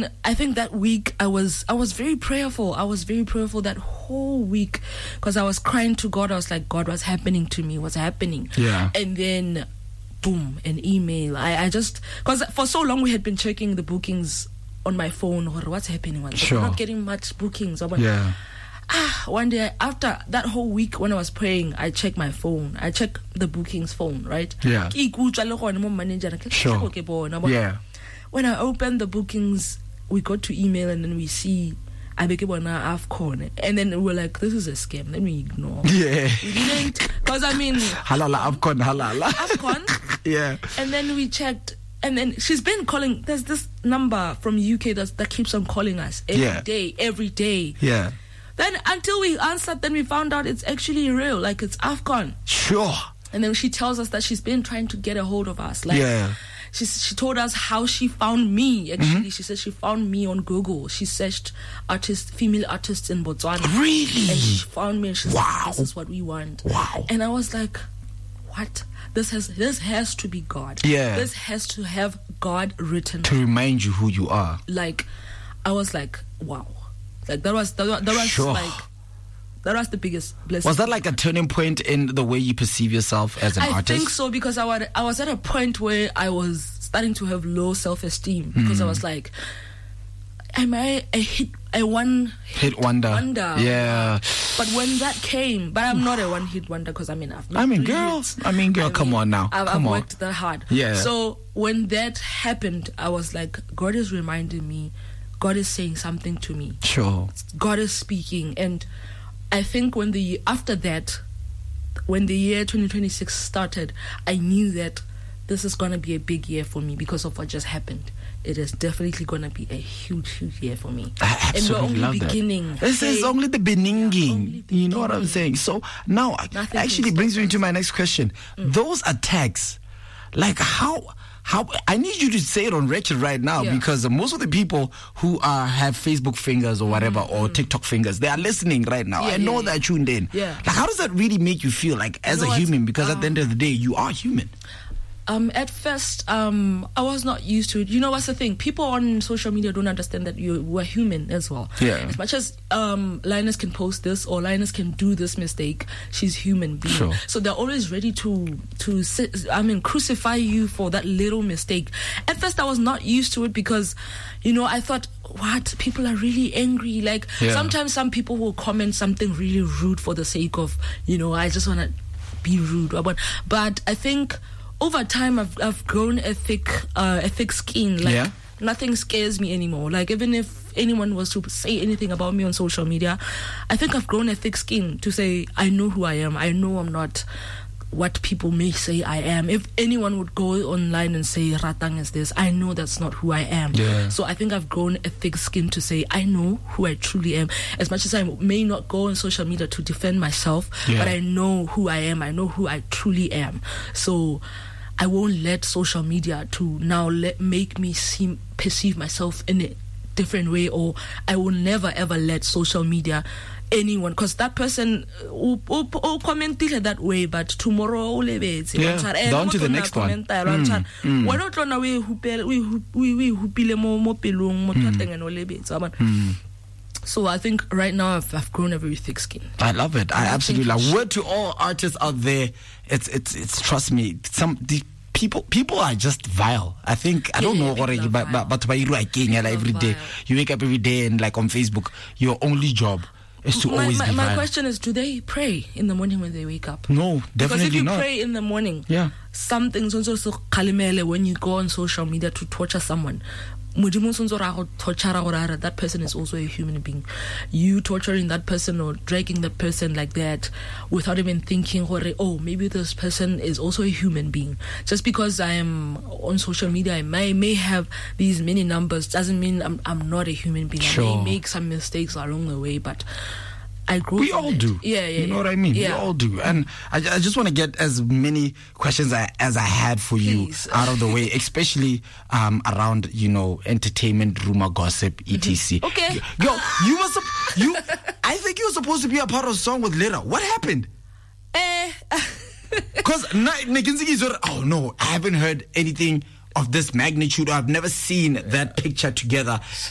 then I think that week I was very prayerful. I was very prayerful that whole week because I was crying to God. I was like, God, what's happening to me? What's happening? Yeah. And then, boom, an email. I just, because for so long we had been checking the bookings on my phone. Or what's happening? Sure. We're not getting much bookings. Yeah. One day after that whole week when I was praying, I checked my phone. I checked the bookings phone, right? Yeah. Sure. Yeah. When I opened the bookings, we got to email and then we see AFCON. And then we're like, this is a scam. Let me ignore. Yeah. We didn't, because I mean... Halala, AFCON, halala. AFCON. Yeah. And then we checked, and then she's been calling. There's this number from UK that keeps on calling us every day. Yeah. Then until we answered, then we found out it's actually real. Like, it's AFCON. Sure. And then she tells us that she's been trying to get a hold of us. Like, yeah. She told us how she found me. Actually, she said she found me on Google. She searched female artists in Botswana. Really? And she found me and she wow. said, this is what we want. Wow. And I was like, what? This has to be God. Yeah. This has to have God written. To remind you who you are. Like, I was like, wow. Like, that was sure. like... That was the biggest blessing. Was that like a turning point in the way you perceive yourself as an artist? I think so, because I was at a point where I was starting to have low self-esteem because I was like, am I a one-hit wonder? Yeah. But when that came, but I'm not a one-hit wonder because girl, come on now. I've worked that hard. Yeah. So when that happened, I was like, God is reminding me, God is saying something to me. Sure. God is speaking. And I think when the year 2026 started, I knew that this is going to be a big year for me because of what just happened. It is definitely going to be a huge, huge year for me. I absolutely love that. This is only the beginning. You know what I'm saying? So now, actually brings me to my next question. Those attacks, like how I need you to say it on record right now, because most of the people who have Facebook fingers or whatever or TikTok fingers, they are listening right now. I know they're tuned in. Yeah. Like, how does that really make you feel, like, as a human? Because at the end of the day, you are human. At first, I was not used to it. You know what's the thing? People on social media don't understand that we're human as well. Yeah. As much as Lioness can post this or Lioness can do this mistake, she's human being. Sure. So they're always ready to crucify you for that little mistake. At first, I was not used to it because, I thought, what? People are really angry. Like, sometimes some people will comment something really rude for the sake of, I just want to be rude. But I think over time, I've grown a thick skin. Like, nothing scares me anymore. Like, even if anyone was to say anything about me on social media, I think I've grown a thick skin to say, I know who I am. I know I'm not what people may say I am. If anyone would go online and say Ratang is this, I know that's not who I am. Yeah. So I think I've grown a thick skin to say I know who I truly am. As much as I may not go on social media to defend myself, but I know who I am. I know who I truly am. So I won't let social media to now make me perceive myself in a different way, or I will never ever let social media anyone, because that person will comment that way, but tomorrow down to the next one. So I think right now I've grown a very thick skin. I love it. I absolutely love. Word to all artists out there. It's trust me. People are just vile. I think I don't know what but every day. You wake up every day and, like, on Facebook, your only job is to always be vile. My question is, do they pray in the morning when they wake up? No, definitely not. Because if you pray in the morning, something's also so kalimele when you go on social media to torture someone. That person is also a human being. You torturing that person or dragging that person like that without even thinking, oh, maybe this person is also a human being. Just because I am on social media, I may have these many numbers, doesn't mean I'm not a human being. Sure. I may make some mistakes along the way, but I grew. We all do. You know what I mean? Yeah. We all do. And I just want to get as many questions as I had for you out of the way, especially around, entertainment, rumor, gossip, etc. Okay. Yo, I think you were supposed to be a part of a song with Lira. What happened? Because oh no, I haven't heard anything of this magnitude. I've never seen that picture together